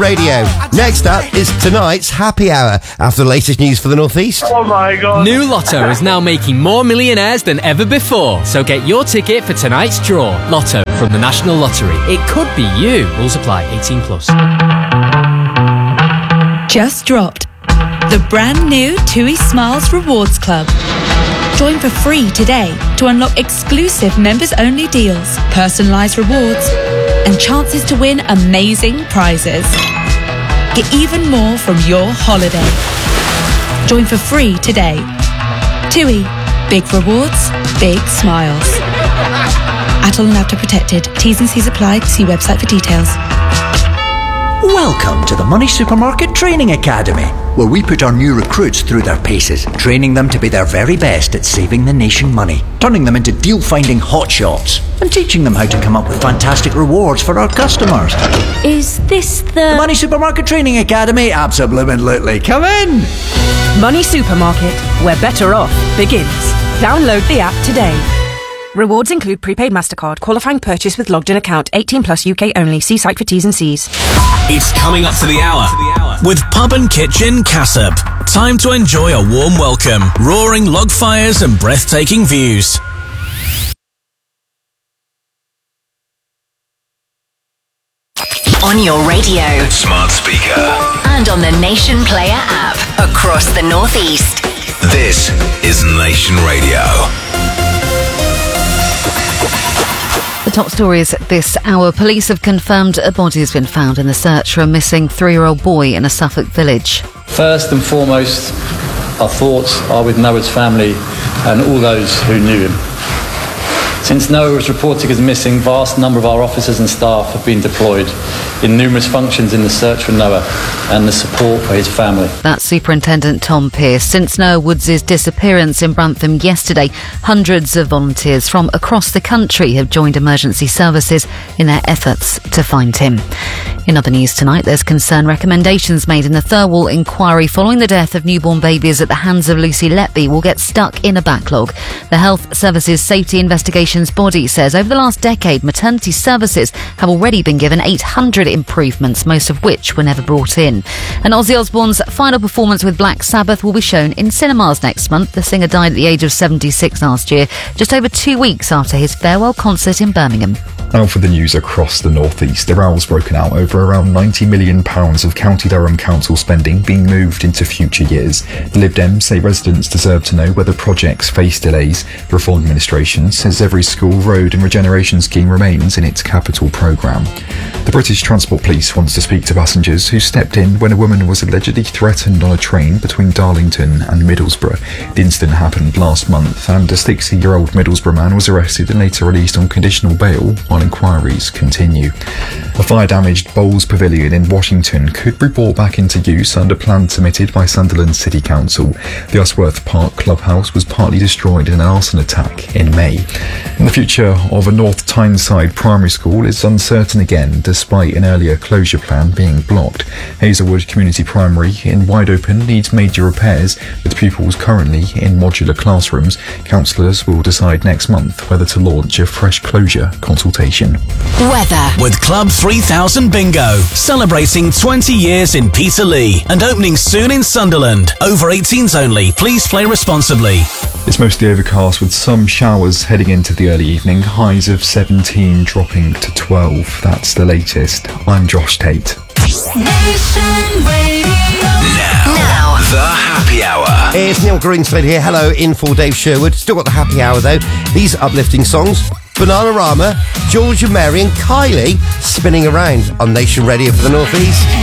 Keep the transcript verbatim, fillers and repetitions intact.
Radio. Next up is tonight's Happy Hour, after the latest news for the North East. Oh my God. New Lotto is now making more millionaires than ever before. So get your ticket for tonight's draw. Lotto from the National Lottery. It could be you. Rules apply. eighteen plus. Just dropped the brand new TUI Smiles Rewards Club. Join for free today to unlock exclusive members-only deals, personalised rewards, and chances to win amazing prizes. Get even more from your holiday. Join for free today. TUI. Big rewards, big smiles. Atoll and Apta protected. T's and C's apply. See website for details. Welcome to the Money Supermarket Training Academy, where we put our new recruits through their paces, training them to be their very best at saving the nation money, turning them into deal-finding hotshots, and teaching them how to come up with fantastic rewards for our customers. Is this the... The Money Supermarket Training Academy? Absolutely. Come in! Money Supermarket, where better off begins. Download the app today. Rewards include prepaid MasterCard, qualifying purchase with logged in account, eighteen plus U K only. See site for T's and C's. It's coming up to the hour with Pub and Kitchen Cassop. Time to enjoy a warm welcome, roaring log fires and breathtaking views. On your radio, Smart speaker, and on the Nation Player app across the North East. This is Nation Radio. The top stories this hour. Police have confirmed a body has been found in the search for a missing three-year-old boy in a Suffolk village. First and foremost, our thoughts are with Noah's family and all those who knew him. Since Noah was reported as missing, vast number of our officers and staff have been deployed in numerous functions in the search for Noah and the support for his family. That's Superintendent Tom Pearce. Since Noah Woods' disappearance in Brantham yesterday, hundreds of volunteers from across the country have joined emergency services in their efforts to find him. In other news tonight, there's concern recommendations made in the Thirlwall inquiry following the death of newborn babies at the hands of Lucy Letby will get stuck in a backlog. The Health Services Safety Investigations Body says over the last decade, maternity services have already been given eight hundred improvements, most of which were never brought in. And Ozzy Osbourne's final performance with Black Sabbath will be shown in cinemas next month. The singer died at the age of seventy-six last year, just over two weeks after his farewell concert in Birmingham. Now for the news across the North East. A row's broken out over around ninety million pounds of County Durham Council spending being moved into future years. The Lib Dems say residents deserve to know whether projects face delays. The Reform Administration says every school, road and regeneration scheme remains in its capital programme. The British Transport Police wants to speak to passengers who stepped in when a woman was allegedly threatened on a train between Darlington and Middlesbrough. The incident happened last month and a sixty-year-old Middlesbrough man was arrested and later released on conditional bail while inquiries continue. A fire-damaged Bowls Pavilion in Washington could be brought back into use under plans submitted by Sunderland City Council. The Usworth Park clubhouse was partly destroyed in an arson attack in May. And the future of a North Tyneside primary school is uncertain again, despite an earlier closure plan being blocked. Hazelwood Community Primary in Wide Open needs major repairs, with pupils currently in modular classrooms. Councillors will decide next month whether to launch a fresh closure consultation. Weather. With Club three thousand Bingo, celebrating twenty years in Peterlee and opening soon in Sunderland. Over eighteens only. Please play responsibly. It's mostly overcast with some showers heading into the early evening. Highs of seventeen dropping to twelve. That's the latest. I'm Josh Tate. Nation Radio. Now, now, the Happy Hour. It's Neil Greenslade here. Hello, in for Dave Sherwood. Still got the Happy Hour though. These uplifting songs: Bananarama, Georgia Mary and Kylie spinning around on Nation Radio for the North East.